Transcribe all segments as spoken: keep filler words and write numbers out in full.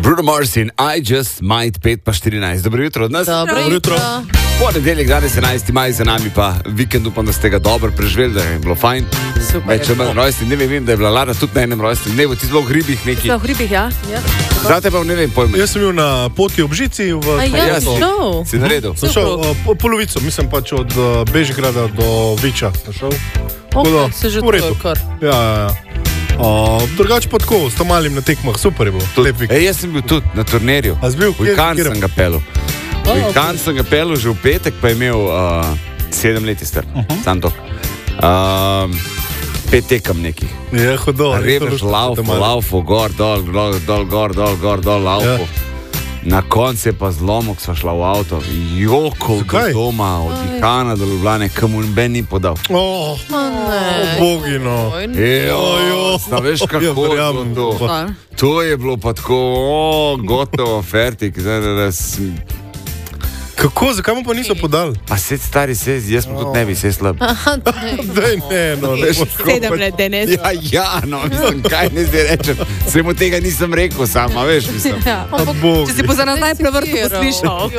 Bruno Mars in I Just Might pet pa štirinajst. Dobro jutro od nas. Dobro jutro. Ponedeljek, danes enajsti maj, za nami pa vikend, upam, da ste ga dobro preživeli, da je bilo fajn. Super. Če imam rojstni dnev, vem, da je bila Lara tudi na enem rojstnem dnevu, ti zelo v hribih neki. Zelo v hribih, ja. ja. Zate pa ne vem pojma. Jaz sem bil na poti ob Žici v A ja, Jaz si- šel. Si naredil? Sem šel uh, po, polovico, mislim pač od uh, Bežigrada do Viča. Sem šel. Tako da, Ok, se že v redu. to kar. Ja, ja, ja. Uh, drugače pa tako, s malim na tekmah, super je bilo. Lep vikend. Ej, jaz sem bil tudi na turnirju. A si bil? V Kjer- Ikan kjer? sem ga pelil. V Ikan sem ga pelil že v petek, pa je imel uh, sedem let star. Uh -huh. Sam to. Uh, pet tekem nekih. Je hudo. Revež, laufo, laufo, gor, dol, dol, dol, gor, dol, gor, dol, laufo. Ja. Na koncu je pa zlomok, sva šla v avto, jokov do Zakaj? doma, od Ihana do Ljubljane, kam ben ni podal. Oh, Ne. bogino. Ejo, sta veš, kako je bilo verjamem. to. Pa. To je bilo pa tako, o, gotovo, fertik, zdaj da, da sem... Kako, zakaj mu pa niso podali? Pa se stari se, jaz sem tudi ne bi se slab. Daj, ne, no, ne. Sedem let, Denis. Ja, ja, no, mislim, kaj ne zdaj rečem, se mu tega nisem rekel sama, veš, mislim. Ja. Bog. Če si po za nazaj prevrtu poslišal,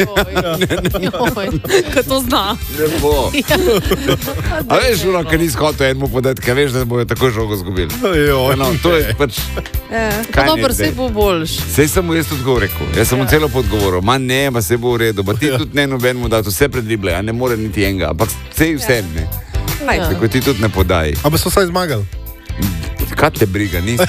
ko to zna. Ne bo. A veš, ono, ker nisi hotel enemu podati, ker veš, da bojo tako žogo zgubili. Jo, No, to je pač... Kaj No, ne dobro, zdaj? se bo boljš. Sej sem mu jaz tudi tako rekel, jaz sem mu celo podgovoril, ma ne, ma se bo v redu, pa ti tudi ne nobenemu dati vse predrible, a ne more niti enega, ampak sej vsem ne. Ja. Tako ti tudi ne podaj. A bi so vsaj zmagali? Kaj te briga, niso.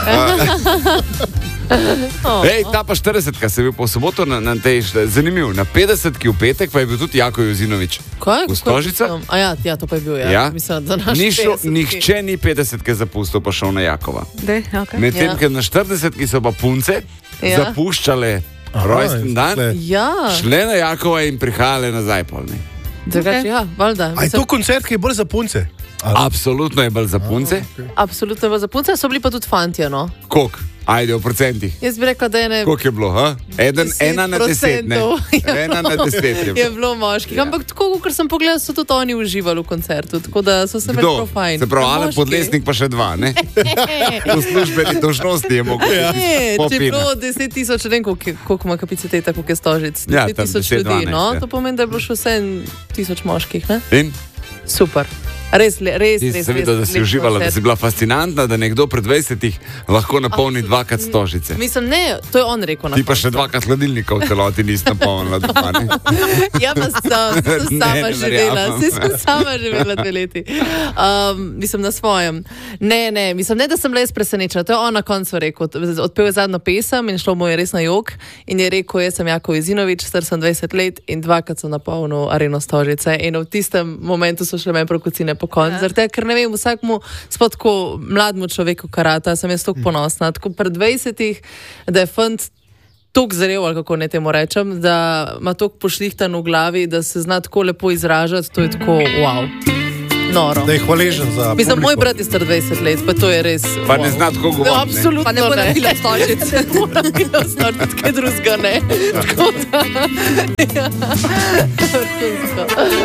Ej, ta pa štiridesetka se je bil po soboto na, na tej, št- zanimiv, na petdesetki v petek pa je bil tudi Jako Jozinovič. Kaj? V Stožicah? A ja, ja, to pa je bil, ja. Ja. Mislim, da naš Ni šel, petdesetki. nihče ni petdesetke zapustil, pa šel na Jakova. Dej, okay. Medtem, Ja. ker na štiridesetki so pa punce Ja. zapuščale Aha, rojsten dan, tle. Ja, šle na Jakova in prihajale nazaj polni. drugače, Ok. ja, valjda. A je to koncert, ki je bolj za punce? Absolutno je bolj za punce. Absolutno je za punce, so bili pa tudi fantje, no. Koliko? Ajde, v procentih. Jaz bi rekla, da je ne... Koliko je bilo? Ha? Eden, deset ena na deset, ne? procentov. Ena na deset je Je bilo. bilo moških, Ja. ampak tako, kot sem pogledala, so tudi oni uživali v koncertu, tako da so se imeli Kdo? prav fajn. Se pravi, Alen Moški. Podlesnik pa še dva, ne? V službeni dolžnosti je mogel Ne, biti če je popina. bilo deset tisoč, ne vem, koliko, je- koliko ima kapaciteta, koliko je stožic. Ja, deset tam tisoč deset, ljudi, dvanajst, no, ja. to pomeni, da je bilo še vse tisoč moških, ne? In Super. Res, le- res, ti res. si videl, da res si lep uživala, da koncert. si bila fascinantna, da nekdo pred dvajsetih lahko napolni dvakrat stožice. Mislim, ne, to je on rekel. na Ti pa koncu. še dvakrat hladilnika v celoti nisi napolnila doma, ne? Ja, pa sem, sem Ne, sama ne živela, verjamem. saj sem sama živela dve leti. Um, mislim na svojem. Ne, ne, mislim, ne, da sem bila jaz presenečena. To je on na koncu rekel. Odpel je zadnjo pesem in šlo mu je res na jok. In je rekel, jaz sem Jako Jozinovič, star sem dvajset let in dvakrat sem napolnil areno Stožice. In v tistem momentu so šle meni prokocine po koncu. Ja. Ker ne vem, vsakmu, spod tako mlademu človeku karata, sem jaz tako ponosna. Tako pred dvajsetih, da je fant tako zrel, ali kako ne temu rečem, da ima tako pošlihtan v glavi, da se zna tako lepo izražati, to je tako wow. Noro. Da je hvaležen za Mislim, moj publiko. brat je star dvajset let, pa to je res. Pa ne zna tako govoriti, ne. Absolutno Pa ne bo naredila stožic. Ne bo naredila stožic, kaj drugega ne. Tako da. Ja. Vrhunsko.